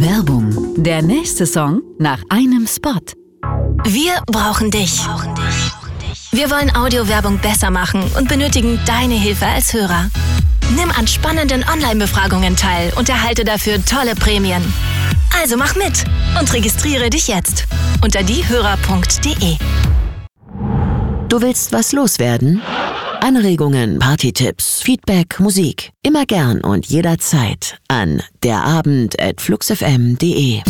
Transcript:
Werbung. Der nächste Song nach einem Spot. Wir brauchen dich. Wir wollen Audiowerbung besser machen und benötigen deine Hilfe als Hörer. Nimm an spannenden Online-Befragungen teil und erhalte dafür tolle Prämien. Also mach mit und registriere dich jetzt unter diehörer.de. Du willst was loswerden? Anregungen, Partytipps, Feedback, Musik. Immer gern und jederzeit an derabend@fluxfm.de.